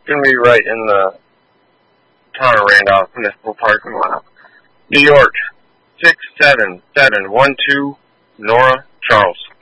Gonna be right in the town of Randolph Municipal Parking Lot. New York, 67712, Nora Charles.